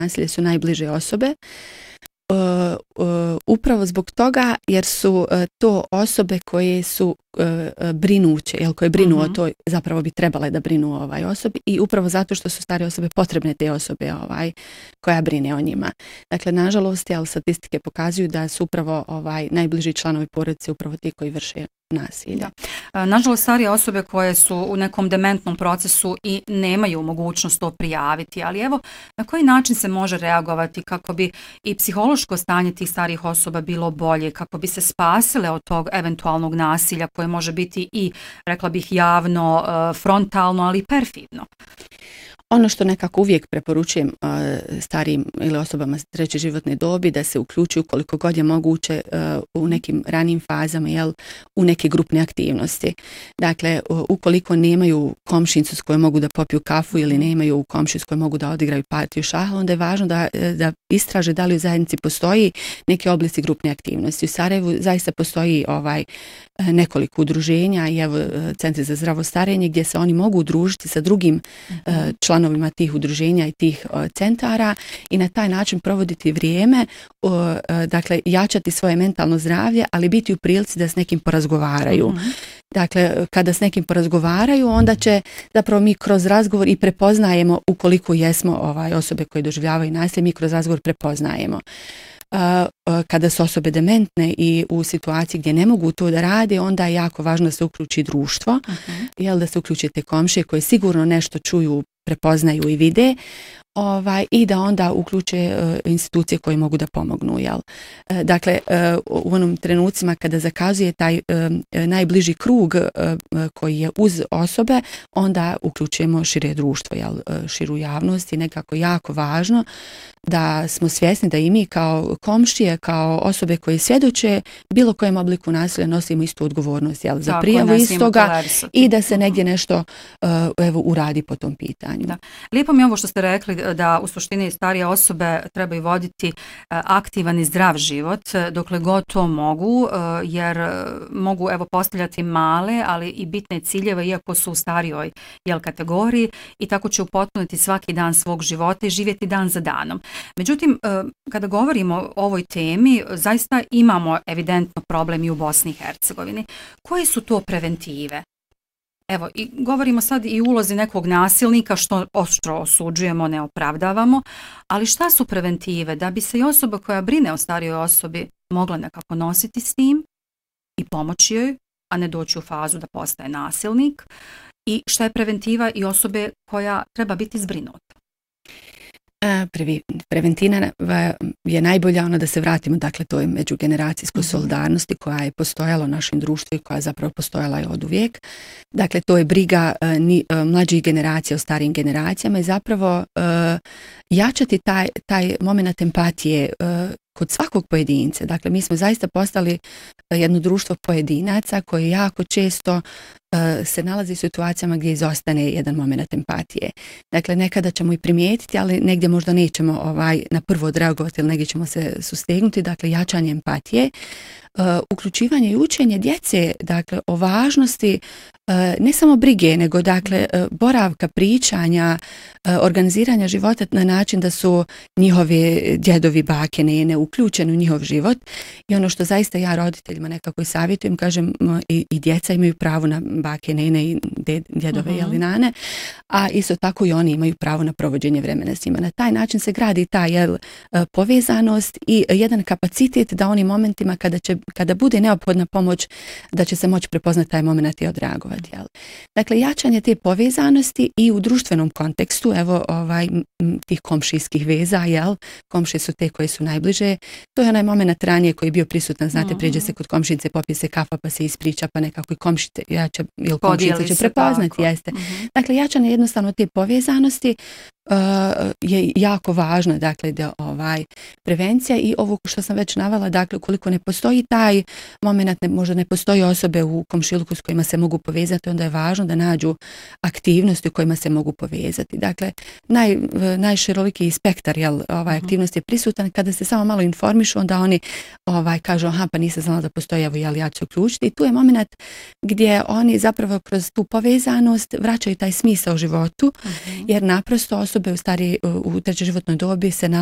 nasilje su najbliže osobe. Upravo zbog toga jer su to osobe koje su brinuće, koje brinu o toj, zapravo bi trebale da brinu o osobi i upravo zato što su starije osobe potrebne te osobe koja brine o njima. Dakle, nažalost, statistike pokazuju da su upravo najbliži članovi porodice upravo ti koji vrše nasilje. Nažalost, starije osobe koje su u nekom dementnom procesu i nemaju mogućnost to prijaviti, ali evo, na koji način se može reagovati kako bi i psihološko stanje tih starijih osoba bilo bolje, kako bi se spasile od tog eventualnog nasilja koje može biti i, rekla bih, javno, frontalno, ali i perfidno? Ono što nekako uvijek preporučujem starijim ili osobama treće životne dobi da se uključuju koliko god je moguće u nekim ranijim fazama u neke grupne aktivnosti. Dakle, ukoliko nemaju komšinicu s kojom mogu da popiju kafu ili nemaju komšiju s kojom mogu da odigraju partiju šaha, onda je važno da istraže da li u zajednici postoji neke oblici grupne aktivnosti. U Sarajevu zaista postoji nekoliko udruženja i evo centri za zdravo starenje gdje se oni mogu udružiti sa drugim članovima tih udruženja i tih centara i na taj način provoditi vrijeme, dakle jačati svoje mentalno zdravlje, ali biti u prilici da s nekim porazgovaraju. Dakle, kada s nekim porazgovaraju, onda će zapravo mi kroz razgovor i prepoznajemo ukoliko jesmo osobe koje doživljavaju nasilje, mi kroz razgovor prepoznajemo. Kada su osobe dementne i u situaciji gdje ne mogu to da rade, onda je jako važno da se uključi društvo, da se uključi te komšije koje sigurno nešto čuju, prepoznaju i vide, i da onda uključe institucije koje mogu da pomognu. Dakle, u onom trenucima kada zakazuje taj najbliži krug koji je uz osobe, onda uključujemo šire društvo, širu javnost i nekako jako važno da smo svjesni da i mi kao komšije, kao osobe koje svjedoče bilo kojem obliku nasilja nosimo istu odgovornost za prijavu istoga i da se negdje nešto uradi po tom pitanju. Da. Lijepo mi je ovo što ste rekli da u suštini starije osobe trebaju voditi aktivan i zdrav život dokle god to mogu, jer mogu postavljati male, ali i bitne ciljeve iako su u starijoj kategoriji i tako će upotpuniti svaki dan svog života i živjeti dan za danom. Međutim, kada govorimo o ovoj temi, zaista imamo evidentno problem i u Bosni i Hercegovini. Koje su to preventive? Evo, i govorimo sad i ulozi nekog nasilnika, što oštro osuđujemo, ne opravdavamo, ali šta su preventive da bi se i osoba koja brine o starijoj osobi mogla nekako nositi s tim i pomoći joj, a ne doći u fazu da postaje nasilnik? I šta je preventiva i osobe koja treba biti zbrinuta? Preventina je najbolja da se vratimo, dakle to je međugeneracijskoj solidarnosti koja je postojala u našem društvu i koja je zapravo postojala i od uvijek. Dakle, to je briga mlađih generacija o starijim generacijama i zapravo jačati taj moment empatije kod svakog pojedinca. Dakle, mi smo zaista postali jedno društvo pojedinaca koje jako često se nalazi u situacijama gdje izostane jedan moment empatije. Dakle, nekada ćemo i primijetiti, ali negdje možda nećemo na prvo odreagovati ili negdje ćemo se sustegnuti. Dakle, jačanje empatije, uključivanje i učenje djece, dakle, o važnosti ne samo brige, nego dakle boravka, pričanja, organiziranja života na način da su njihovi djedovi, bake, nene uključeni u njihov život. I ono što zaista ja roditeljima nekako i savjetujem, kažem, i djeca imaju pravo na bake, nene i djedove i nane, a isto tako i oni imaju pravo na provođenje vremena s njima. Na taj način se gradi ta povezanost i jedan kapacitet da onim momentima kada bude neophodna pomoć, da će se moći prepoznati taj moment i odreagovati. Dakle, jačanje te povezanosti i u društvenom kontekstu, evo tih komšijskih veza, komšije su te koje su najbliže. To je onaj moment ranije koji je bio prisutan, znate, priđe se kod komšinice, popije se kafa pa se ispriča, pa nekako i komšinica će prepoznati. Jeste. Dakle, jačanje jednostavno te povezanosti je jako važno, dakle, da prevencija i ovo što sam već navela, dakle, ukoliko ne postoji taj moment, možda ne postoji osobe u komšiluku s kojima se mogu povezati, onda je važno da nađu aktivnosti u kojima se mogu povezati. Dakle, najširoliki spektar aktivnosti je prisutan. Kada se samo malo informišu, onda oni kažu, aha, pa nisam znala da postoji, evo, ja ću uključiti. I tu je moment gdje oni zapravo kroz tu povezanost vraćaju taj smisao životu, jer naprosto osobe u trećoj životnoj dobi se